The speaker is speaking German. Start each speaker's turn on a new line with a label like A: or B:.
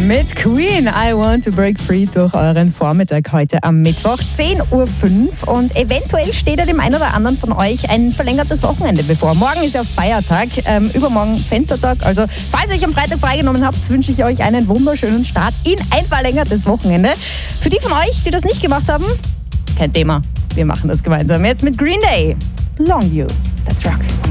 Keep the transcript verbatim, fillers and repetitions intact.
A: mit Queen, I Want to Break Free durch euren Vormittag heute am Mittwoch, zehn Uhr fünf. Und eventuell steht ja dem einen oder anderen von euch ein verlängertes Wochenende bevor. Morgen ist ja Feiertag, ähm, übermorgen Fenstertag. Also falls ihr euch am Freitag freigenommen habt, wünsche ich euch einen wunderschönen Start in ein verlängertes Wochenende. Für die von euch, die das nicht gemacht haben, kein Thema. Wir machen das gemeinsam. Jetzt mit Green Day. Longview. Let's rock.